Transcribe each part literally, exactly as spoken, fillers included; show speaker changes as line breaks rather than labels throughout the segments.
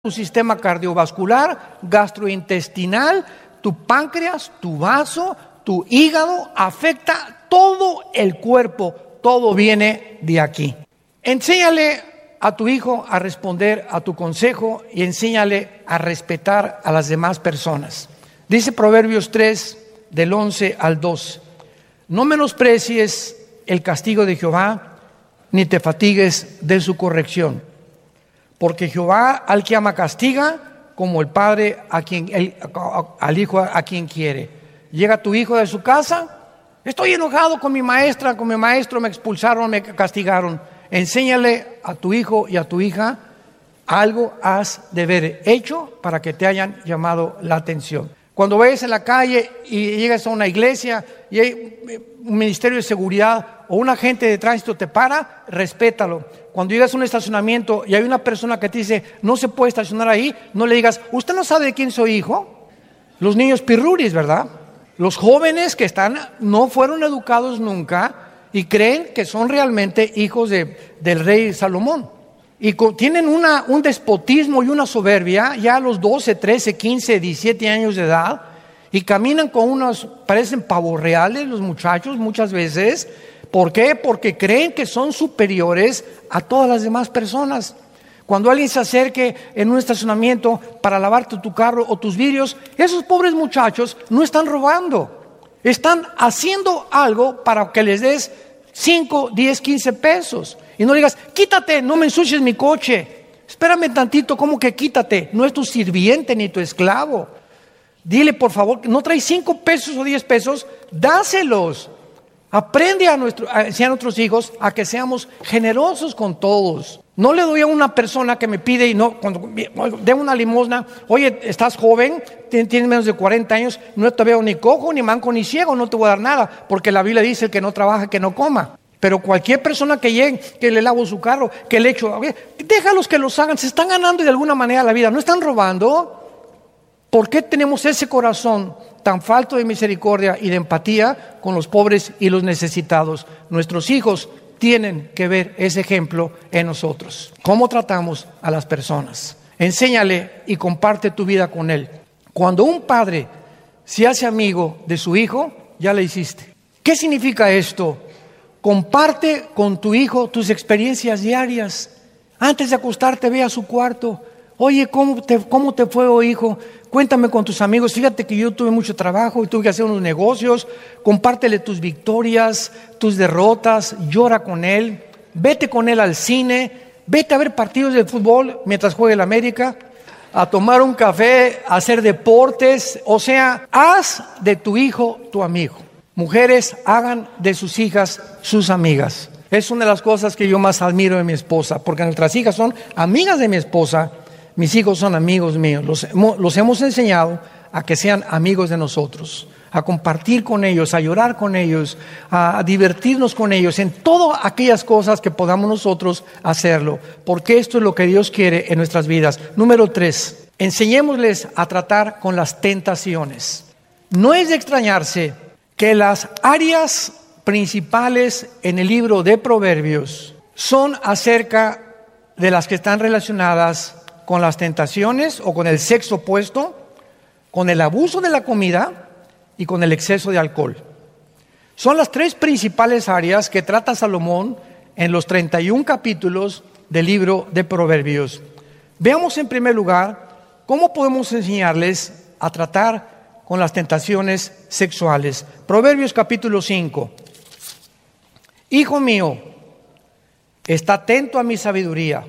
tu sistema cardiovascular, gastrointestinal, tu páncreas, tu vaso, tu hígado, afecta todo el cuerpo, todo viene de aquí. Enséñale a tu hijo a responder a tu consejo y enséñale a respetar a las demás personas. Dice Proverbios tres, del once al doce, no menosprecies el castigo de Jehová, ni te fatigues de su corrección. Porque Jehová al que ama castiga, como el padre a quien, el, al hijo a quien quiere. Llega tu hijo de su casa, estoy enojado con mi maestra, con mi maestro, me expulsaron, me castigaron. Enséñale a tu hijo y a tu hija, algo has de haber hecho para que te hayan llamado la atención. Cuando vayas en la calle y llegas a una iglesia y hay un ministerio de seguridad o un agente de tránsito te para, respétalo. Cuando llegas a un estacionamiento y hay una persona que te dice no se puede estacionar ahí, no le digas, ¿usted no sabe de quién soy hijo? Los niños pirruris, ¿verdad? Los jóvenes que están no fueron educados nunca y creen que son realmente hijos de, del rey Salomón. Y con, tienen una, un despotismo y una soberbia ya a los doce, trece, quince, diecisiete años de edad y caminan con unos, parecen pavos reales los muchachos muchas veces. ¿Por qué? Porque creen que son superiores a todas las demás personas. Cuando alguien se acerque en un estacionamiento para lavarte tu carro o tus vidrios, esos pobres muchachos no están robando, están haciendo algo para que les des cinco, diez, quince pesos. Y no le digas, quítate, no me ensucies mi coche. Espérame tantito, ¿cómo que quítate? No es tu sirviente ni tu esclavo. Dile, por favor, no traes cinco pesos o diez pesos, dáselos. Aprende a, nuestro, a, a nuestros hijos a que seamos generosos con todos. No le doy a una persona que me pide y no, cuando dé una limosna, oye, estás joven, tienes menos de cuarenta años, no te veo ni cojo, ni manco, ni ciego, no te voy a dar nada, porque la Biblia dice el que no trabaja, que no coma. Pero cualquier persona que llegue, que le lavo su carro, que le echo, déjalos que los hagan, se están ganando de alguna manera la vida, no están robando. ¿Por qué tenemos ese corazón tan falto de misericordia y de empatía con los pobres y los necesitados? Nuestros hijos tienen que ver ese ejemplo en nosotros. ¿Cómo tratamos a las personas? Enséñale y comparte tu vida con él. Cuando un padre se hace amigo de su hijo, ya le hiciste. ¿Qué significa esto? Comparte con tu hijo tus experiencias diarias. Antes de acostarte, ve a su cuarto. Oye, ¿cómo te, cómo te fue, oh hijo? Cuéntame con tus amigos. Fíjate que yo tuve mucho trabajo y tuve que hacer unos negocios. Compártele tus victorias, tus derrotas. Llora con él. Vete con él al cine. Vete a ver partidos de fútbol mientras juegue el América. A tomar un café, a hacer deportes. O sea, haz de tu hijo tu amigo. Mujeres, hagan de sus hijas sus amigas. Es una de las cosas que yo más admiro de mi esposa, porque nuestras hijas son amigas de mi esposa, mis hijos son amigos míos. Los, los hemos enseñado a que sean amigos de nosotros, a compartir con ellos, a llorar con ellos, a divertirnos con ellos, en todas aquellas cosas que podamos nosotros hacerlo, porque esto es lo que Dios quiere en nuestras vidas. Número tres, enseñémosles a tratar con las tentaciones. No es de extrañarse que las áreas principales en el libro de Proverbios son acerca de las que están relacionadas con las tentaciones o con el sexo opuesto, con el abuso de la comida y con el exceso de alcohol. Son las tres principales áreas que trata Salomón en los treinta y un capítulos del libro de Proverbios. Veamos en primer lugar cómo podemos enseñarles a tratar con las tentaciones sexuales. Proverbios capítulo cinco. Hijo mío, está atento a mi sabiduría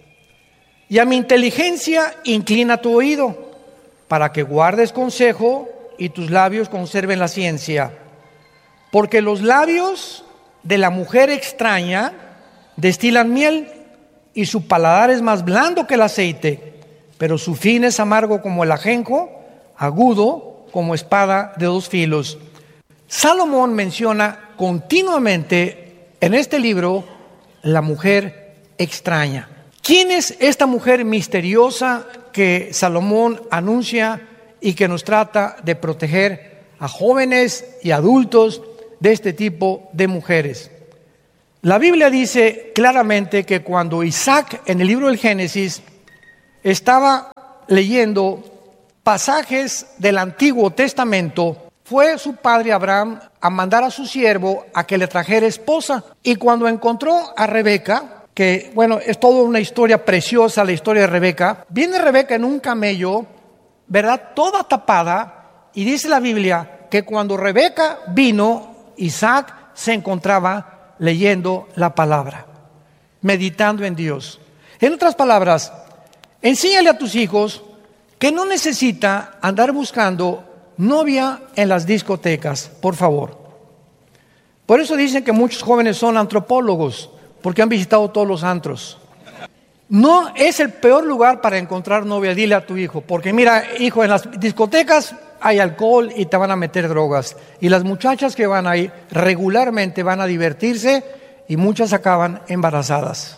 y a mi inteligencia inclina tu oído, para que guardes consejo y tus labios conserven la ciencia. Porque los labios de la mujer extraña destilan miel y su paladar es más blando que el aceite, pero su fin es amargo como el ajenjo, agudo como espada de dos filos. Salomón menciona continuamente en este libro la mujer extraña. ¿Quién es esta mujer misteriosa que Salomón anuncia y que nos trata de proteger a jóvenes y adultos de este tipo de mujeres? La Biblia dice claramente que cuando Isaac, en el libro del Génesis, estaba leyendo pasajes del Antiguo Testamento, fue su padre Abraham a mandar a su siervo a que le trajera esposa. Y cuando encontró a Rebeca, que bueno, es toda una historia preciosa la historia de Rebeca, viene Rebeca en un camello, ¿verdad? Toda tapada, y dice la Biblia que cuando Rebeca vino, Isaac se encontraba leyendo la palabra, meditando en Dios. En otras palabras, enséñale a tus hijos que no necesita andar buscando novia en las discotecas, por favor. Por eso dicen que muchos jóvenes son antropólogos, porque han visitado todos los antros. No es el peor lugar para encontrar novia, dile a tu hijo, porque mira, hijo, en las discotecas hay alcohol y te van a meter drogas. Y las muchachas que van ahí regularmente van a divertirse y muchas acaban embarazadas.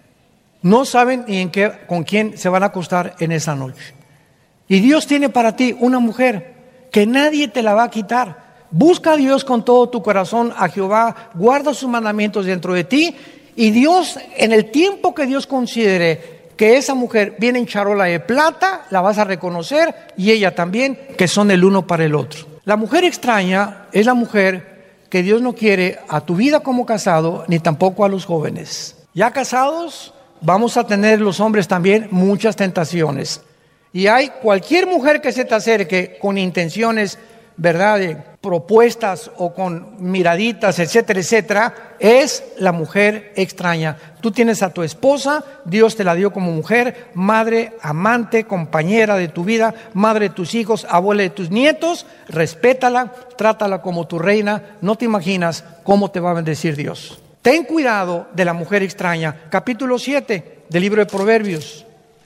No saben ni en qué, con quién se van a acostar en esa noche. Y Dios tiene para ti una mujer que nadie te la va a quitar. Busca a Dios con todo tu corazón, a Jehová, guarda sus mandamientos dentro de ti, y Dios, en el tiempo que Dios considere que esa mujer viene en charola de plata, la vas a reconocer, y ella también, que son el uno para el otro. La mujer extraña es la mujer que Dios no quiere a tu vida como casado, ni tampoco a los jóvenes. Ya casados, vamos a tener los hombres también muchas tentaciones. Y hay cualquier mujer que se te acerque con intenciones, ¿verdad?, de propuestas o con miraditas, etcétera, etcétera, es la mujer extraña. Tú tienes a tu esposa, Dios te la dio como mujer, madre, amante, compañera de tu vida, madre de tus hijos, abuela de tus nietos, respétala, trátala como tu reina, no te imaginas cómo te va a bendecir Dios. Ten cuidado de la mujer extraña. Capítulo siete del libro de Proverbios.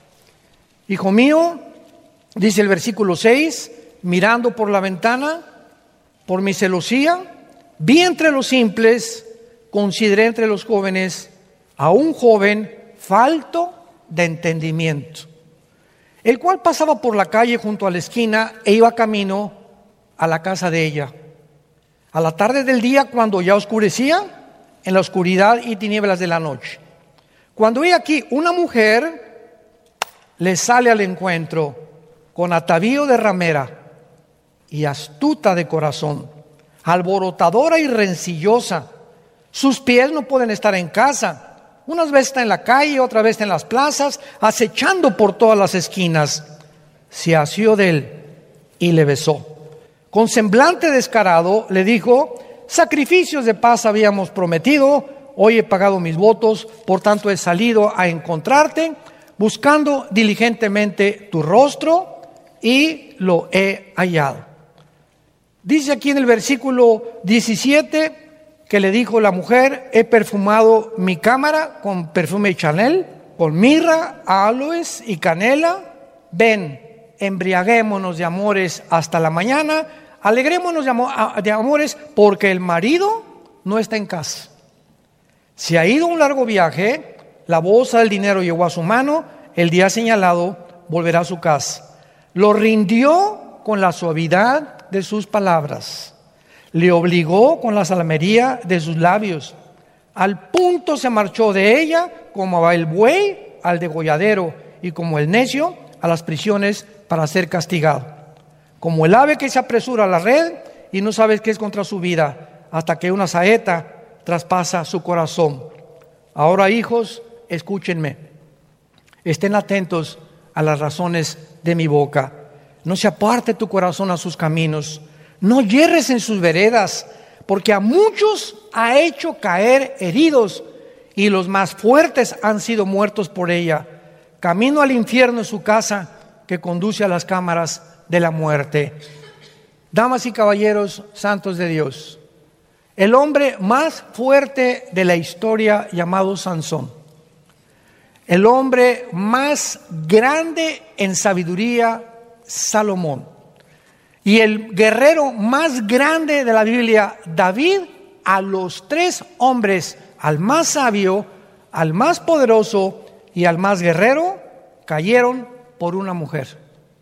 Hijo mío, dice el versículo seis, mirando por la ventana, por mi celosía, vi entre los simples, consideré entre los jóvenes a un joven falto de entendimiento, el cual pasaba por la calle junto a la esquina e iba camino a la casa de ella. A la tarde del día, cuando ya oscurecía, en la oscuridad y tinieblas de la noche. Cuando ve aquí una mujer, le sale al encuentro con atavío de ramera y astuta de corazón, alborotadora y rencillosa. Sus pies no pueden estar en casa. Unas veces está en la calle, otra vez está en las plazas, acechando por todas las esquinas. Se asió de él y le besó. Con semblante descarado le dijo: sacrificios de paz habíamos prometido, hoy he pagado mis votos, por tanto he salido a encontrarte, buscando diligentemente tu rostro, y lo he hallado. Dice aquí en el versículo diecisiete que le dijo la mujer: he perfumado mi cámara con perfume de Chanel, con mirra, aloes y canela. Ven, embriaguémonos de amores hasta la mañana, alegrémonos de, amor, de amores, porque el marido no está en casa. Se ha ido un largo viaje, la bolsa del dinero llegó a su mano, el día señalado volverá a su casa. Lo rindió con la suavidad de sus palabras, le obligó con la salmería de sus labios. Al punto se marchó de ella como va el buey al degolladero y como el necio a las prisiones para ser castigado. Como el ave que se apresura a la red y no sabe qué es contra su vida, hasta que una saeta traspasa su corazón. Ahora, hijos, escúchenme. Estén atentos a las razones de mi boca. No se aparte tu corazón a sus caminos. No yerres en sus veredas, porque a muchos ha hecho caer heridos, y los más fuertes han sido muertos por ella. Camino al infierno es su casa, que conduce a las cámaras de la muerte. Damas y caballeros santos de Dios, el hombre más fuerte de la historia, llamado Sansón, el hombre más grande en sabiduría, Salomón, y el guerrero más grande de la Biblia, David, a los tres hombres, al más sabio, al más poderoso y al más guerrero, cayeron por una mujer.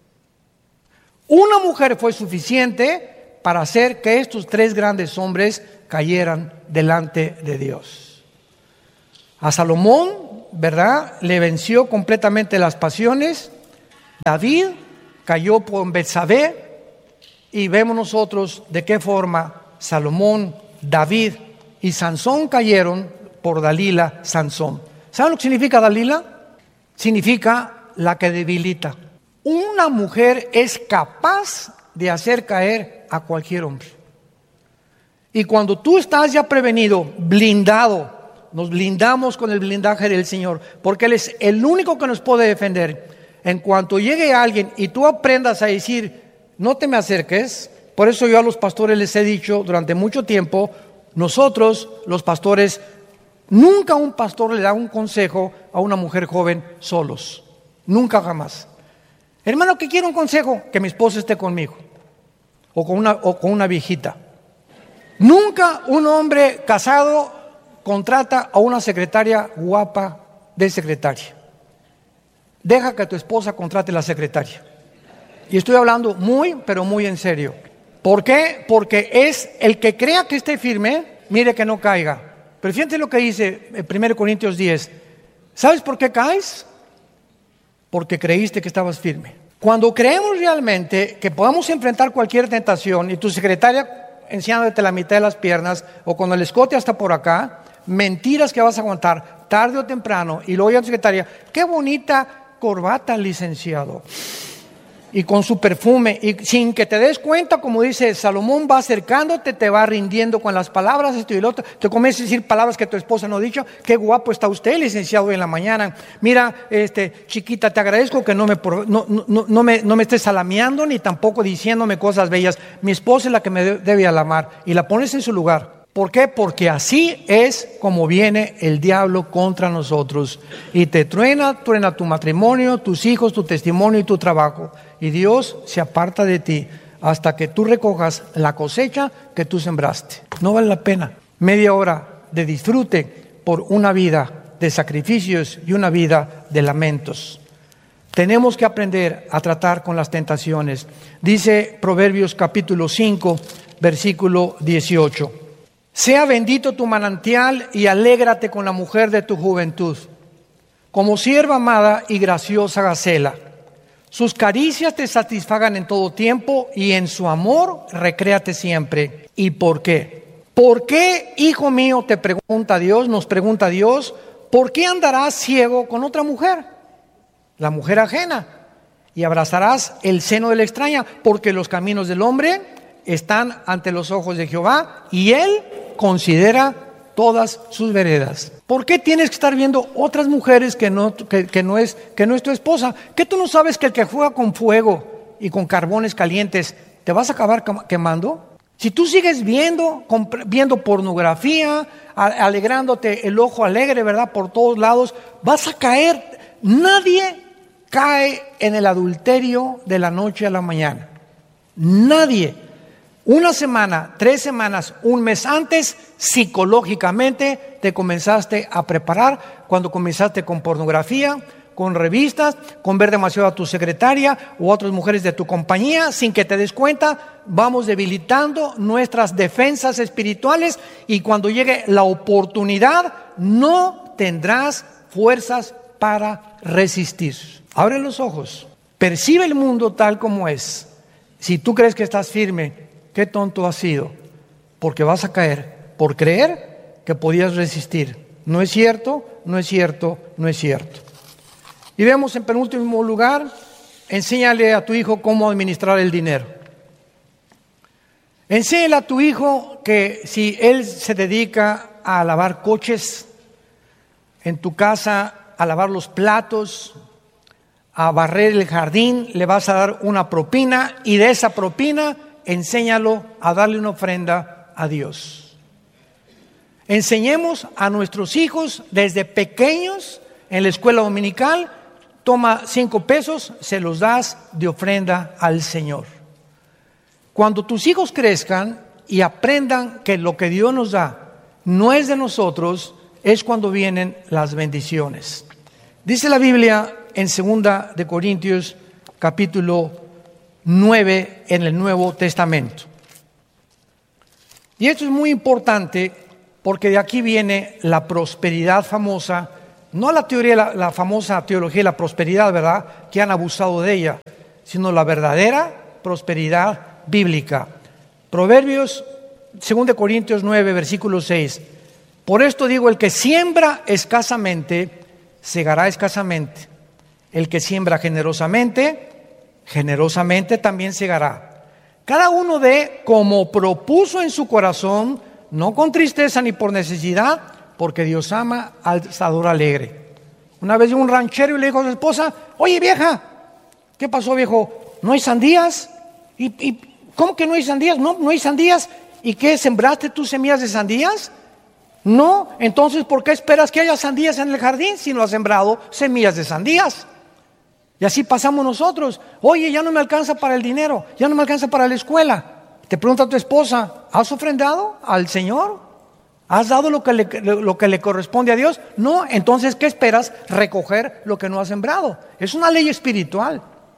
Una mujer fue suficiente para hacer que estos tres grandes hombres cayeran delante de Dios. A Salomón ¿verdad? Le venció completamente las pasiones. David cayó por Betsabé y vemos nosotros de qué forma Salomón, David y Sansón cayeron por Dalila, Sansón. ¿Saben lo que significa Dalila? Significa la que debilita. Una mujer es capaz de hacer caer a cualquier hombre. Y cuando tú estás ya prevenido, blindado, nos blindamos con el blindaje del Señor, porque Él es el único que nos puede defender. En cuanto llegue alguien y tú aprendas a decir, no te me acerques, por eso yo a los pastores les he dicho durante mucho tiempo, nosotros, los pastores, nunca un pastor le da un consejo a una mujer joven solos. Nunca jamás. Hermano, ¿qué quiero un consejo? Que mi esposa esté conmigo. O con una, o con una viejita. Nunca un hombre casado contrata a una secretaria guapa de secretaria. Deja que tu esposa contrate la secretaria. Y estoy hablando muy, pero muy en serio. ¿Por qué? Porque es el que crea que esté firme, mire que no caiga. Pero fíjate lo que dice en primero Corintios diez. ¿Sabes por qué caes? Porque creíste que estabas firme. Cuando creemos realmente que podamos enfrentar cualquier tentación y tu secretaria enseñándote la mitad de las piernas o con el escote hasta por acá, mentiras que vas a aguantar tarde o temprano, y luego ya tu secretaria, qué bonita corbata, licenciado, y con su perfume, y sin que te des cuenta, como dice Salomón, va acercándote, te va rindiendo con las palabras, esto y lo otro, te comienzas a decir palabras que tu esposa no ha dicho. Qué guapo está usted, licenciado, en la mañana. Mira, este, chiquita, te agradezco que no me, no, no, no me, no me estés salameando, ni tampoco diciéndome cosas bellas. Mi esposa es la que me debe alamar, y la pones en su lugar. ¿Por qué? Porque así es como viene el diablo contra nosotros. Y te truena, truena tu matrimonio, tus hijos, tu testimonio y tu trabajo. Y Dios se aparta de ti hasta que tú recojas la cosecha que tú sembraste. No vale la pena media hora de disfrute por una vida de sacrificios y una vida de lamentos. Tenemos que aprender a tratar con las tentaciones. Dice Proverbios capítulo cinco, versículo dieciocho. Sea bendito tu manantial y alégrate con la mujer de tu juventud, como sierva amada y graciosa gacela. Sus caricias te satisfagan en todo tiempo y en su amor recréate siempre. ¿Y por qué? ¿Por qué, hijo mío, te pregunta Dios, nos pregunta Dios, por qué andarás ciego con otra mujer? La mujer ajena. Y abrazarás el seno de la extraña, porque los caminos del hombre están ante los ojos de Jehová y Él considera todas sus veredas. ¿Por qué tienes que estar viendo otras mujeres que no, que, que no es, que no es tu esposa? ¿Qué tú no sabes que el que juega con fuego y con carbones calientes te vas a acabar quemando? Si tú sigues viendo, viendo pornografía, alegrándote el ojo alegre, ¿verdad? Por todos lados, vas a caer. Nadie cae en el adulterio de la noche a la mañana. Nadie. Una semana, tres semanas, un mes antes, psicológicamente te comenzaste a preparar cuando comenzaste con pornografía, con revistas, con ver demasiado a tu secretaria u otras mujeres de tu compañía, sin que te des cuenta, vamos debilitando nuestras defensas espirituales y cuando llegue la oportunidad no tendrás fuerzas para resistir. Abre los ojos, percibe el mundo tal como es. Si tú crees que estás firme, qué tonto has sido, porque vas a caer por creer que podías resistir. No es cierto, no es cierto, no es cierto. Y vemos en penúltimo lugar, enséñale a tu hijo cómo administrar el dinero. Enséñale a tu hijo que si él se dedica a lavar coches en tu casa, a lavar los platos, a barrer el jardín, le vas a dar una propina y de esa propina enséñalo a darle una ofrenda a Dios. Enseñemos a nuestros hijos desde pequeños en la escuela dominical, toma cinco pesos, se los das de ofrenda al Señor. Cuando tus hijos crezcan y aprendan que lo que Dios nos da no es de nosotros, es cuando vienen las bendiciones. Dice la Biblia en segunda de Corintios capítulo nueve en el Nuevo Testamento. Y esto es muy importante porque de aquí viene la prosperidad famosa No la teoría, la, la famosa teología de la prosperidad, ¿verdad?, que han abusado de ella, sino la verdadera prosperidad bíblica. Proverbios, dos Corintios nueve, versículo seis. Por esto digo, el que siembra escasamente, segará escasamente. El que siembra generosamente, generosamente también segará. Cada uno dé como propuso en su corazón, no con tristeza ni por necesidad, porque Dios ama al dador alegre. Una vez llegó un ranchero y le dijo a su esposa: oye, vieja, ¿qué pasó, viejo? ¿No hay sandías? ¿Y, y cómo que no hay sandías? No, no hay sandías. ¿Y qué, sembraste tus semillas de sandías? No, entonces ¿por qué esperas que haya sandías en el jardín si no has sembrado semillas de sandías? Y así pasamos nosotros. Oye, ya no me alcanza para el dinero, ya no me alcanza para la escuela. Te pregunta a tu esposa: ¿has ofrendado al Señor? ¿Has dado lo que, le, lo que le corresponde a Dios? No, entonces ¿qué esperas? Recoger lo que no has sembrado. Es una ley espiritual.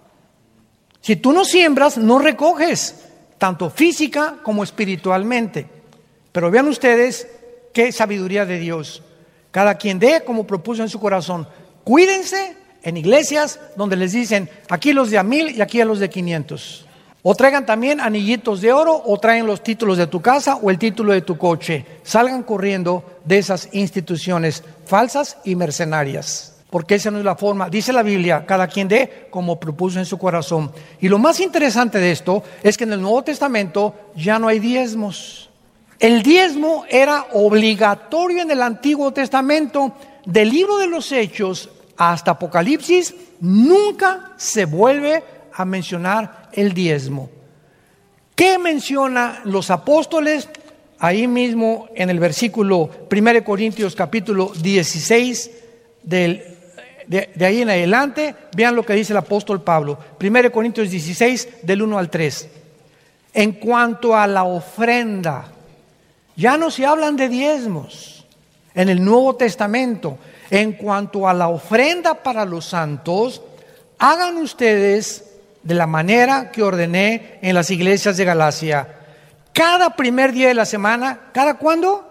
Si tú no siembras, no recoges, tanto física como espiritualmente. Pero vean ustedes qué sabiduría de Dios. Cada quien dé como propuso en su corazón. Cuídense en iglesias donde les dicen: aquí los de a mil y aquí a los de quinientos. O traigan también anillitos de oro, o traen los títulos de tu casa o el título de tu coche. Salgan corriendo de esas instituciones falsas y mercenarias, porque esa no es la forma. Dice la Biblia: cada quien dé como propuso en su corazón. Y lo más interesante de esto es que en el Nuevo Testamento ya no hay diezmos. El diezmo era obligatorio en el Antiguo Testamento. Del libro de los Hechos hasta Apocalipsis nunca se vuelve a mencionar el diezmo. ¿Qué mencionan los apóstoles? Ahí mismo en el versículo primero Corintios capítulo dieciséis, del, de, de ahí en adelante, vean lo que dice el apóstol Pablo. primero Corintios dieciséis, del uno al tres. En cuanto a la ofrenda, ya no se hablan de diezmos en el Nuevo Testamento. En cuanto a la ofrenda para los santos, hagan ustedes de la manera que ordené en las iglesias de Galacia. Cada primer día de la semana. ¿Cada cuándo?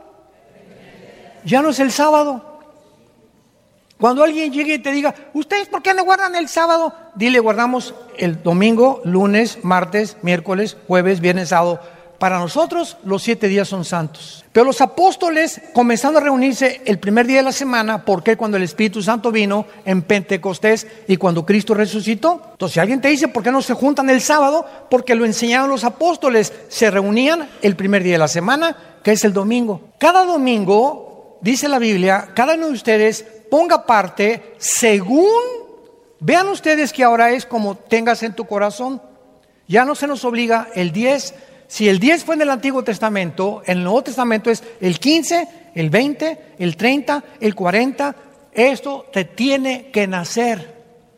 Ya no es el sábado. Cuando alguien llegue y te diga: ¿ustedes por qué no guardan el sábado? Dile: guardamos el domingo, lunes, martes, miércoles, jueves, viernes, sábado. Para nosotros los siete días son santos. Pero los apóstoles comenzaron a reunirse el primer día de la semana. ¿Por qué? Cuando el Espíritu Santo vino en Pentecostés y cuando Cristo resucitó. Entonces, si alguien te dice: ¿por qué no se juntan el sábado? Porque lo enseñaron los apóstoles. Se reunían el primer día de la semana, que es el domingo. Cada domingo, dice la Biblia, cada uno de ustedes ponga parte según, vean ustedes que ahora es como tengas en tu corazón. Ya no se nos obliga el diez. Si el diez fue en el Antiguo Testamento, en el Nuevo Testamento es el quince, el veinte, el treinta, el cuarenta. Esto te tiene que nacer.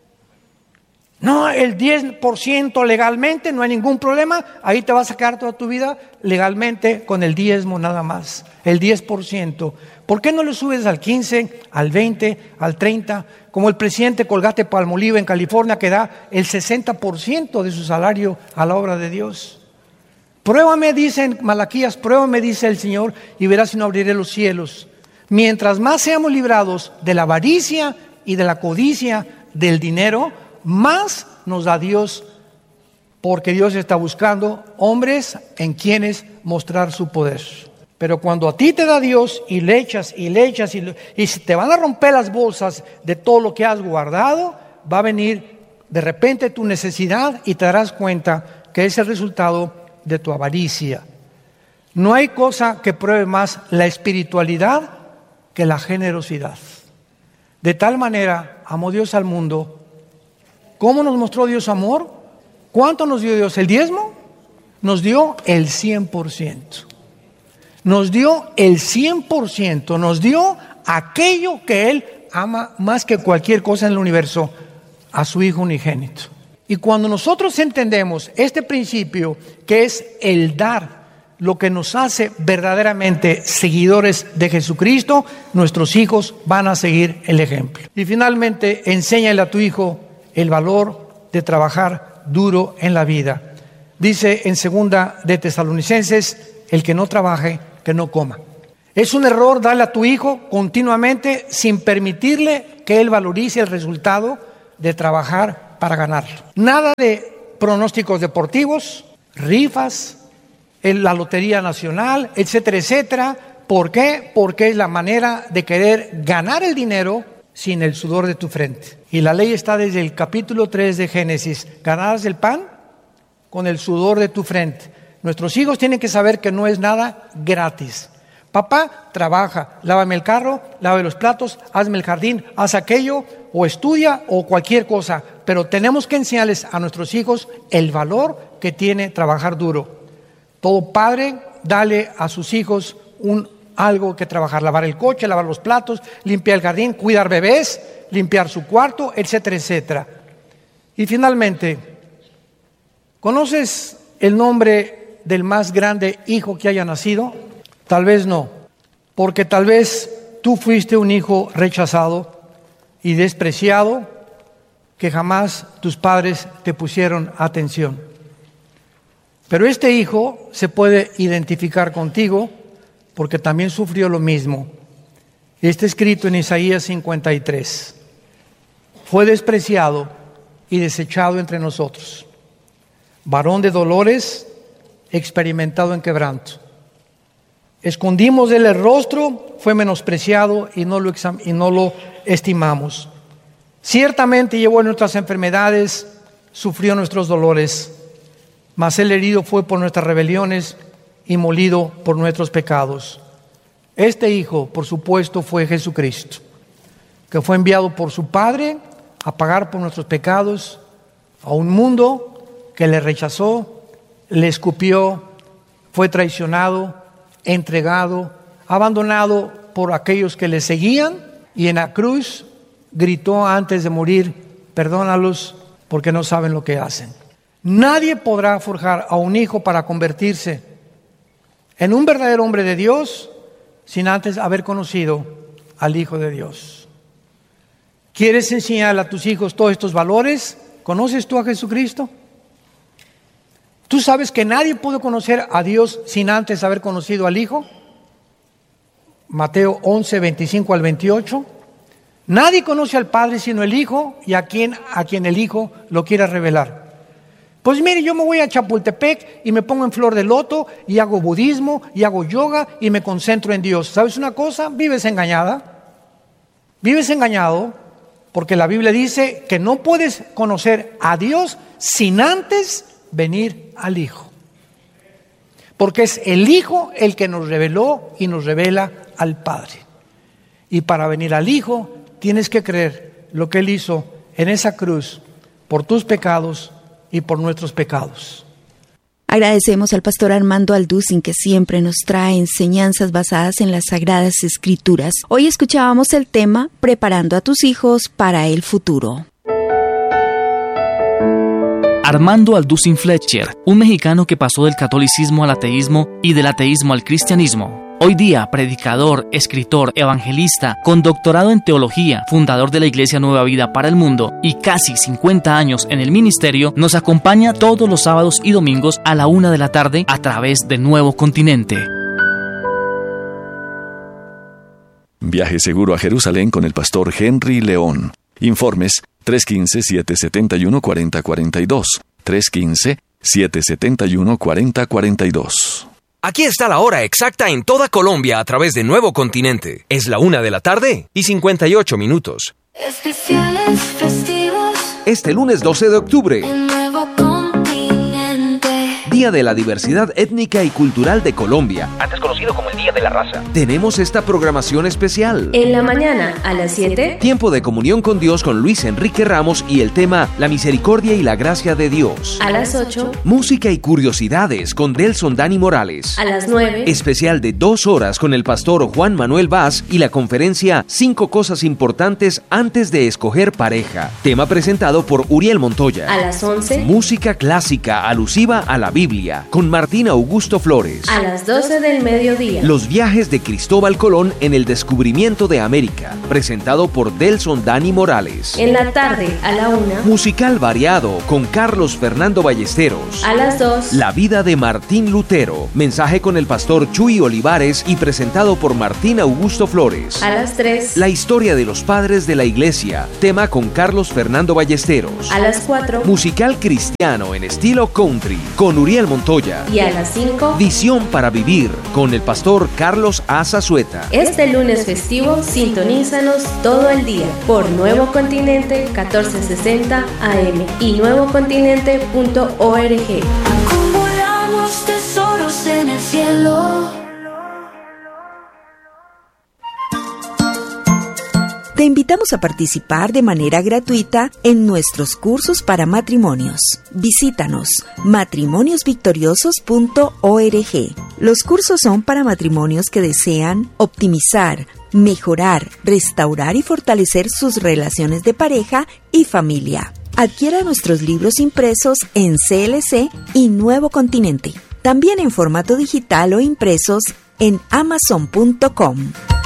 No, el diez por ciento legalmente, no hay ningún problema. Ahí te vas a quedar toda tu vida legalmente con el diezmo nada más. El diez por ciento. ¿Por qué no lo subes al quince, al veinte, al treinta? Como el presidente Colgate Palmolive en California, que da el sesenta por ciento de su salario a la obra de Dios. Pruébame, dice en Malaquías, pruébame, dice el Señor, y verás si no abriré los cielos. Mientras más seamos librados de la avaricia y de la codicia del dinero, más nos da Dios, porque Dios está buscando hombres en quienes mostrar su poder. Pero cuando a ti te da Dios y le echas y le echas y, le, y si te van a romper las bolsas de todo lo que has guardado, va a venir de repente tu necesidad y te darás cuenta que es el resultado de tu avaricia. No hay cosa que pruebe más la espiritualidad que la generosidad. De tal manera amó Dios al mundo. ¿Cómo nos mostró Dios amor? ¿Cuánto nos dio Dios? ¿El diezmo? Nos dio el cien por ciento. Nos dio el cien por ciento. Nos dio aquello que Él ama más que cualquier cosa en el universo, a su Hijo unigénito. Y cuando nosotros entendemos este principio, que es el dar, lo que nos hace verdaderamente seguidores de Jesucristo, nuestros hijos van a seguir el ejemplo. Y finalmente, enséñale a tu hijo el valor de trabajar duro en la vida. Dice en segunda de Tesalonicenses: el que no trabaje, que no coma. Es un error darle a tu hijo continuamente sin permitirle que él valorice el resultado de trabajar para ganarlo. Nada de pronósticos deportivos, rifas, la Lotería Nacional, etcétera, etcétera. ¿Por qué? Porque es la manera de querer ganar el dinero sin el sudor de tu frente. Y la ley está desde el capítulo tres de Génesis. Ganarás el pan con el sudor de tu frente. Nuestros hijos tienen que saber que no es nada gratis. Papá, trabaja, lávame el carro, lávame los platos, hazme el jardín, haz aquello, o estudia, o cualquier cosa. Pero tenemos que enseñarles a nuestros hijos el valor que tiene trabajar duro. Todo padre, dale a sus hijos un algo que trabajar, lavar el coche, lavar los platos, limpiar el jardín, cuidar bebés, limpiar su cuarto, etcétera, etcétera. Y finalmente, ¿conoces el nombre del más grande hijo que haya nacido? Tal vez no, porque tal vez tú fuiste un hijo rechazado y despreciado que jamás tus padres te pusieron atención. Pero este hijo se puede identificar contigo porque también sufrió lo mismo. Está escrito en Isaías cincuenta y tres. Fue despreciado y desechado entre nosotros, varón de dolores, experimentado en quebranto. Escondimos de él el rostro, fue menospreciado y no lo, exam- y no lo estimamos. Ciertamente llevó nuestras enfermedades, sufrió nuestros dolores, mas él herido fue por nuestras rebeliones y molido por nuestros pecados. Este hijo, por supuesto, fue Jesucristo, que fue enviado por su Padre a pagar por nuestros pecados a un mundo que le rechazó, le escupió, fue traicionado, entregado, abandonado por aquellos que le seguían, y en la cruz gritó antes de morir: perdónalos porque no saben lo que hacen. Nadie podrá forjar a un hijo para convertirse en un verdadero hombre de Dios sin antes haber conocido al Hijo de Dios. ¿Quieres enseñar a tus hijos todos estos valores? ¿Conoces tú a Jesucristo? ¿Tú sabes que nadie pudo conocer a Dios sin antes haber conocido al Hijo? Mateo once, veinticinco al veintiocho. Nadie conoce al Padre sino el Hijo, y a quien, a quien el Hijo lo quiera revelar. Pues mire, yo me voy a Chapultepec y me pongo en flor de loto y hago budismo y hago yoga y me concentro en Dios. ¿Sabes una cosa? Vives engañada. Vives engañado porque la Biblia dice que no puedes conocer a Dios sin antes venir al Hijo. Porque es el Hijo el que nos reveló y nos revela al Padre. Y para venir al Hijo tienes que creer lo que Él hizo en esa cruz por tus pecados y por nuestros pecados.
Agradecemos al pastor Armando Alducin, que siempre nos trae enseñanzas basadas en las Sagradas Escrituras. Hoy escuchábamos el tema Preparando a tus hijos para el futuro.
Armando Alducin Fletcher, un mexicano que pasó del catolicismo al ateísmo y del ateísmo al cristianismo. Hoy día, predicador, escritor, evangelista, con doctorado en teología, fundador de la Iglesia Nueva Vida para el Mundo y casi cincuenta años en el ministerio, nos acompaña todos los sábados y domingos a la una de la tarde a través de Nuevo Continente.
Viaje seguro a Jerusalén con el pastor Henry León. Informes tres uno cinco, siete siete uno, cuatro cero cuatro dos, tres uno cinco, siete siete uno, cuatro cero cuatro dos.
Aquí está la hora exacta en toda Colombia a través de Nuevo Continente. Es la una de la tarde y cincuenta y ocho minutos.
Especiales festivos.
Este lunes doce de octubre.
En Nuevo Continente.
Día de la Diversidad Étnica y Cultural de Colombia, antes conocido como el Día de la Raza. Tenemos esta programación especial.
En la mañana, a las siete.
Tiempo de comunión con Dios con Luis Enrique Ramos y el tema La misericordia y la gracia de Dios.
A las ocho.
Música y curiosidades con Delson Dani Morales.
A las nueve.
Especial de dos horas con el pastor Juan Manuel Vaz y la conferencia Cinco cosas importantes antes de escoger pareja. Tema presentado por Uriel Montoya.
A las once.
Música clásica alusiva a la Biblia. Biblia, con Martín Augusto Flores.
A las doce del mediodía.
Los viajes de Cristóbal Colón en el descubrimiento de América, presentado por Delson Dani Morales.
En la tarde, a la una.
Musical variado, con Carlos Fernando Ballesteros.
A las dos.
La vida de Martín Lutero, mensaje con el pastor Chuy Olivares y presentado por Martín Augusto Flores.
A las tres.
La historia de los padres de la iglesia, tema con Carlos Fernando Ballesteros.
A las cuatro.
Musical cristiano en estilo country, con Uriel Montoya.
Y a las cinco.
Visión para vivir, con el pastor Carlos Azazueta.
Este lunes festivo, sintonízanos todo el día por Nuevo Continente catorce sesenta A M y nuevo continente punto org.
Acumulamos tesoros en el cielo.
Te invitamos a participar de manera gratuita en nuestros cursos para matrimonios. Visítanos matrimonios victoriosos punto org. Los cursos son para matrimonios que desean optimizar, mejorar, restaurar y fortalecer sus relaciones de pareja y familia. Adquiera nuestros libros impresos en C L C y Nuevo Continente. También en formato digital o impresos en amazon punto com.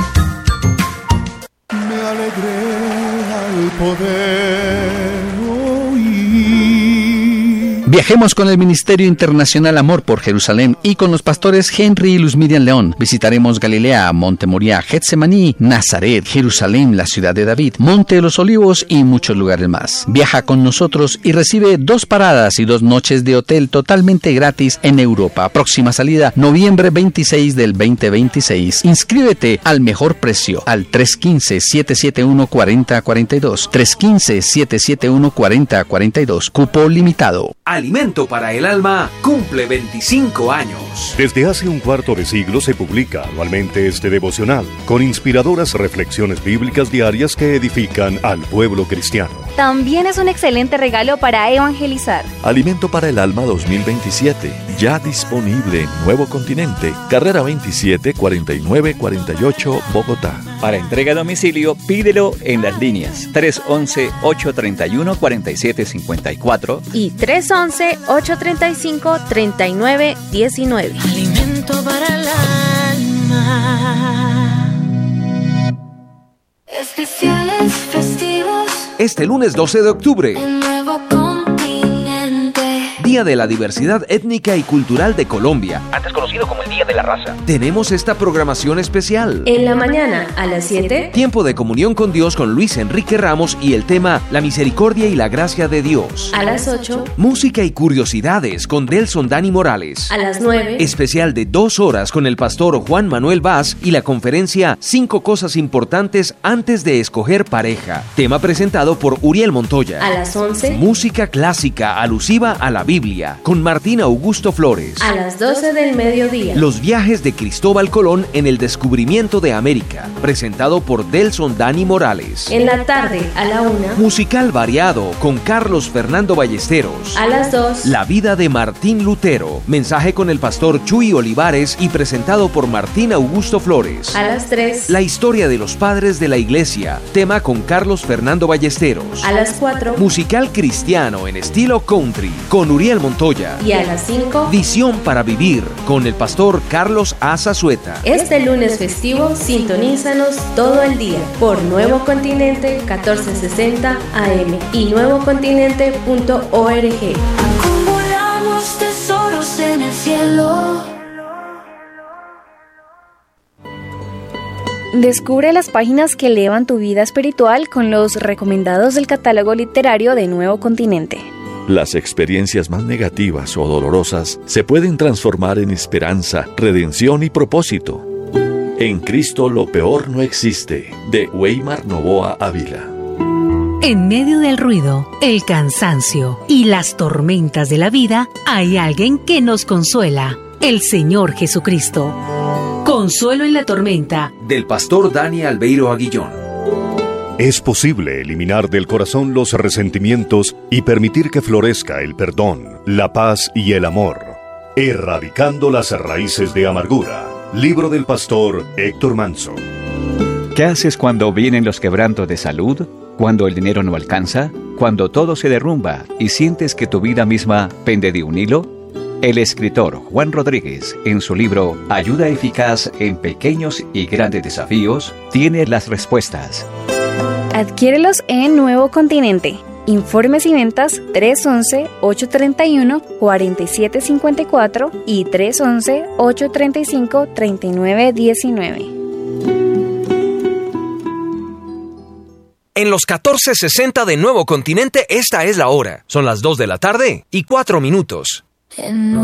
Me alegré al poder oír.
Viajemos con el Ministerio Internacional Amor por Jerusalén y con los pastores Henry y Luz Miriam León. Visitaremos Galilea, Monte Moriah, Getsemaní, Nazaret, Jerusalén, la ciudad de David, Monte de los Olivos y muchos lugares más. Viaja con nosotros y recibe dos paradas y dos noches de hotel totalmente gratis en Europa. Próxima salida, noviembre veintiséis del veinte veintiséis. Inscríbete al mejor precio al tres uno cinco, siete siete uno, cuatro cero cuatro dos. tres uno cinco, siete siete uno, cuatro cero cuatro dos. Cupo limitado.
Alimento para el Alma cumple veinticinco años.
Desde hace un cuarto de siglo se publica anualmente este devocional, con inspiradoras reflexiones bíblicas diarias que edifican al pueblo cristiano.
También es un excelente regalo para evangelizar.
Alimento para el Alma dos mil veintisiete, ya disponible en Nuevo Continente, carrera veintisiete, cuarenta y nueve cuarenta y ocho, Bogotá.
Para entrega a domicilio, pídelo en las líneas tres once, ocho treinta y uno, cuarenta y siete cincuenta y cuatro
y tres once, ocho treinta y cinco, treinta y nueve diecinueve.
Alimento para el alma. Especiales festivos.
Este lunes doce de octubre.
En Nuevo Continente.
Día de la Diversidad Étnica y Cultural de Colombia,
antes conocido como el Día de la Raza.
Tenemos esta programación especial.
En la mañana, a las siete.
Tiempo de comunión con Dios con Luis Enrique Ramos y el tema La misericordia y la gracia de Dios.
A las ocho.
Música y curiosidades con Delson Dani Morales.
A las nueve.
Especial de dos horas con el pastor Juan Manuel Vaz y la conferencia Cinco cosas importantes antes de escoger pareja. Tema presentado por Uriel Montoya.
A las once.
Música clásica alusiva a la Biblia con Martín Augusto Flores.
A las doce del mediodía.
Los viajes de Cristóbal Colón en el descubrimiento de América, presentado por Delson Dani Morales.
En la tarde, a la una.
Musical variado con Carlos Fernando Ballesteros.
A las dos.
La vida de Martín Lutero, mensaje con el pastor Chuy Olivares y presentado por Martín Augusto Flores.
A las tres.
La historia de los padres de la iglesia, tema con Carlos Fernando Ballesteros.
A las cuatro.
Musical cristiano en estilo country con Uriel Montoya.
Y a las cinco.
Visión para vivir con el pastor Carlos Azazueta.
Este lunes festivo, sintonízanos todo el día por Nuevo Continente catorce sesenta A M y nuevo continente punto org.
Acumulamos tesoros en el cielo.
Descubre las páginas que elevan tu vida espiritual con los recomendados del catálogo literario de Nuevo Continente.
Las experiencias más negativas o dolorosas se pueden transformar en esperanza, redención y propósito. En Cristo lo peor no existe, de Weimar Novoa Ávila.
En medio del ruido, el cansancio y las tormentas de la vida, hay alguien que nos consuela, el Señor Jesucristo. Consuelo en la tormenta.
Del pastor Dani Albeiro Aguillón.
Es posible eliminar del corazón los resentimientos y permitir que florezca el perdón, la paz y el amor, erradicando las raíces de amargura. Libro del pastor Héctor Manso.
¿Qué haces cuando vienen los quebrantos de salud? ¿Cuando el dinero no alcanza? ¿Cuando todo se derrumba y sientes que tu vida misma pende de un hilo? El escritor Juan Rodríguez, en su libro Ayuda eficaz en pequeños y grandes desafíos, tiene las respuestas.
Adquiérelos en Nuevo Continente. Informes y ventas tres once, ocho treinta y uno, cuarenta y siete cincuenta y cuatro y tres once, ocho treinta y cinco, treinta y nueve diecinueve.
En los catorce sesenta de Nuevo Continente, esta es la hora. Son las dos de la tarde y cuatro minutos.